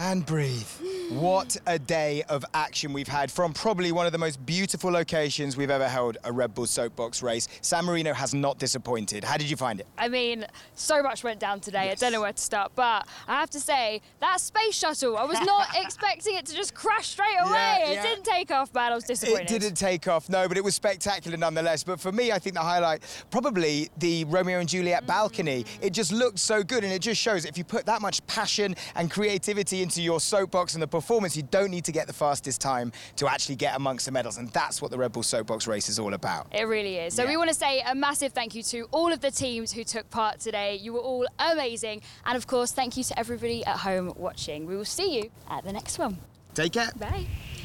And breathe. What a day of action we've had from probably one of the most beautiful locations we've ever held a Red Bull Soapbox race. San Marino has not disappointed. How did you find it? I mean, so much went down today. Yes. I don't know where to start, but I have to say, that space shuttle, I was not expecting it to just crash straight away. It didn't take off, man. I was disappointed. It didn't take off, no, but it was spectacular nonetheless. But for me, I think the highlight, probably the Romeo and Juliet balcony. It just looked so good, and it just shows if you put that much passion and creativity into your soapbox and the performance, you don't need to get the fastest time to actually get amongst the medals, and that's what the Red Bull Soapbox race is all about. It really is. So we want to say a massive thank you to all of the teams who took part today. You were all amazing, and of course, thank you to everybody at home watching. We will see you at the next one. Take care. Bye.